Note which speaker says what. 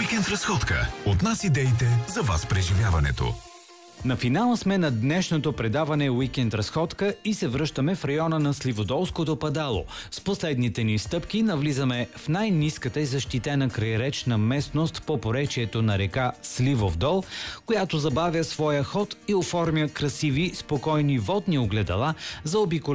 Speaker 1: Уикенд разходка. От нас идеите за вас преживяването.
Speaker 2: На финала сме на днешното предаване Уикенд разходка и се връщаме в района на Сливодолското падало. С последните ни стъпки навлизаме в най-ниската и защитена крайречна местност по поречието на река Сливов дол, която забавя своя ход и оформя красиви, спокойни водни огледала за обиколение